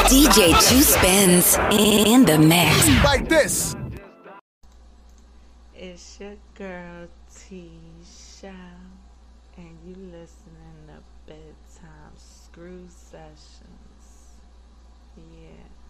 DJ Two Spins in the mix. Like this. It's your girl T-Sha, and you listening to Bedtime Screw Sessions. Yeah.